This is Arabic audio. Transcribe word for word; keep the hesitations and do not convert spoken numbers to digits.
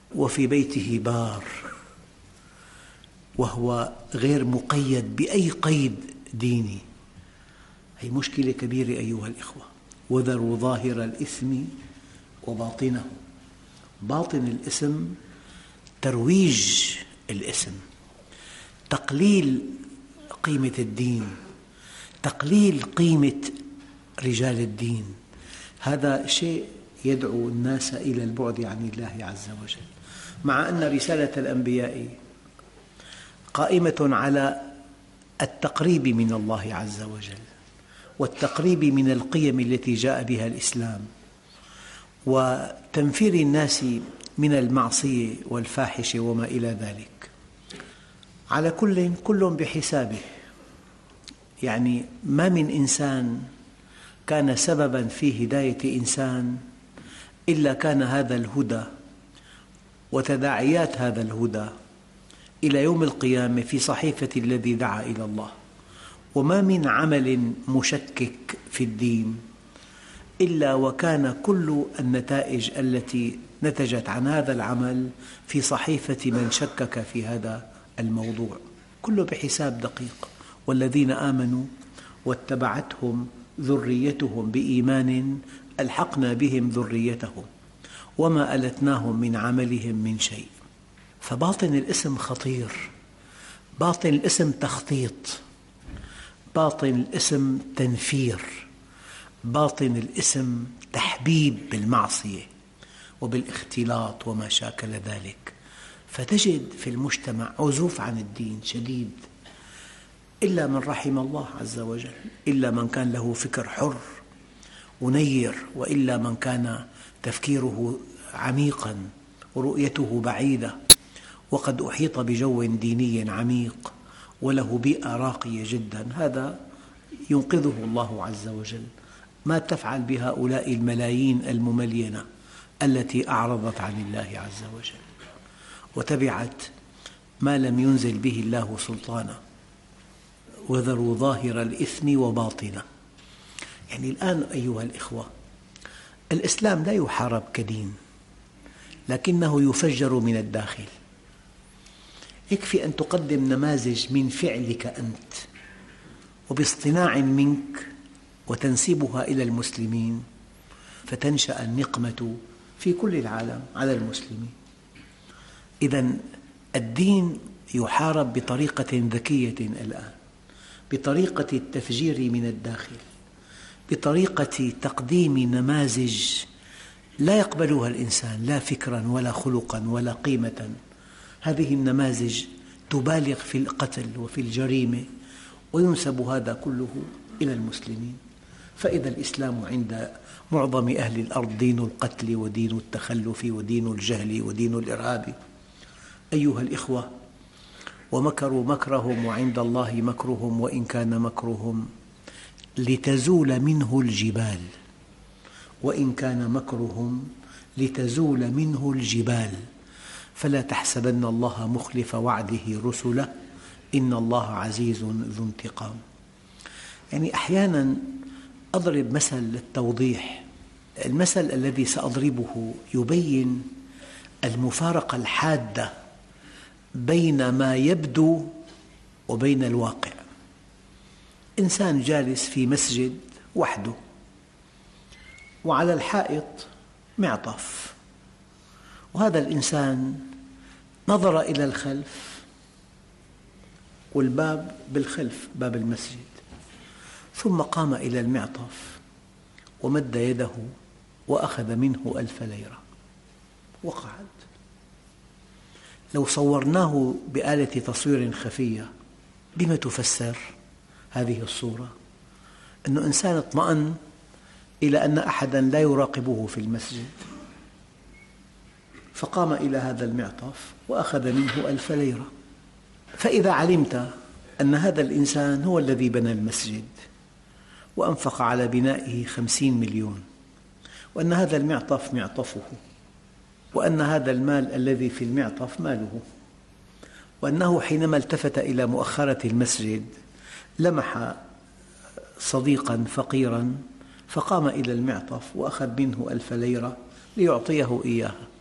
وفي بيته بار، وهو غير مقيد بأي قيد ديني. هي مشكلة كبيرة أيها الإخوة. وذروا ظاهر الإثم وباطنه. باطن الإثم ترويج الإثم، تقليل قيمة الدين، تقليل قيمة رجال الدين. هذا شيء يدعو الناس إلى البعد عن الله عز وجل، مع أن رسالة الأنبياء قائمة على التقريب من الله عز وجل، والتقريب من القيم التي جاء بها الإسلام، وتنفير الناس من المعصية والفاحشة وما إلى ذلك. على كل كل بحسابه، يعني ما من إنسان كان سبباً في هداية إنسان إلا كان هذا الهدى وتداعيات هذا الهدى إلى يوم القيامة في صحيفة الذي دعا إلى الله. وما من عمل مشكك في الدين إلا وكان كل النتائج التي نتجت عن هذا العمل في صحيفة من شكك في هذا الموضوع، كله بحساب دقيق. والذين آمنوا واتبعتهم ذريتهم بإيمان ألحقنا بهم ذريتهم وما ألتناهم من عملهم من شيء. فباطن الإثم خطير، باطن الإثم تخطيط، باطن الإثم تنفير، باطن الإثم تحبيب بالمعصية وبالاختلاط وما شاكل ذلك. فتجد في المجتمع عزوف عن الدين شديد، إلا من رحم الله عز وجل، إلا من كان له فكر حر ونير، وإلا من كان تفكيره عميقاً ورؤيته بعيدة وقد أحيط بجو ديني عميق وله بيئة راقية جداً، هذا ينقذه الله عز وجل. ما تفعل بهؤلاء الملايين المملينة التي أعرضت عن الله عز وجل وتبعت ما لم ينزل به الله سلطانه؟ وذروا ظاهر الإثم وباطنه. يعني الآن أيها الإخوة، الإسلام لا يحارب كدين، لكنه يفجر من الداخل. يكفي أن تقدم نماذج من فعلك أنت وباصطناع منك وتنسبها إلى المسلمين، فتنشأ النقمة في كل العالم على المسلمين. إذن الدين يحارب بطريقة ذكية الآن، بطريقة التفجير من الداخل، بطريقة تقديم نماذج لا يقبلها الإنسان لا فكراً ولا خلقاً ولا قيمة. هذه النماذج تبالغ في القتل وفي الجريمة، وينسب هذا كله إلى المسلمين. فإذا الإسلام عند معظم أهل الأرض دين القتل ودين التخلف ودين الجهل ودين الإرهاب. أيها الإخوة، ومكروا مكرهم وعند الله مكرهم وإن كان مكرهم لتزول منه الجبال، وإن كان مكرهم لتزول منه الجبال، فلا تحسبن الله مخلف وعده رسله إن الله عزيز ذو انتقام. يعني أحياناً أضرب مثل للتوضيح. المثل الذي سأضربه يبين المفارقة الحادة بين ما يبدو وبين الواقع. إنسان جالس في مسجد وحده، وعلى الحائط معطف، وهذا الإنسان نظر إلى الخلف، والباب بالخلف باب المسجد، ثم قام إلى المعطف ومد يده وأخذ منه ألف ليرة وقعد. لو صورناه بآلة تصوير خفية، بما تفسر هذه الصورة؟ أن إنسان اطمأن إلى أن أحداً لا يراقبه في المسجد، فقام إلى هذا المعطف وأخذ منه ألف ليرة. فإذا علمت أن هذا الإنسان هو الذي بنى المسجد وأنفق على بنائه خمسين مليون، وأن هذا المعطف معطفه، وأن هذا المال الذي في المعطف ماله، وأنه حينما التفت إلى مؤخرة المسجد لمح صديقاً فقيراً فقام إلى المعطف وأخذ منه ألف ليرة ليعطيه إياها،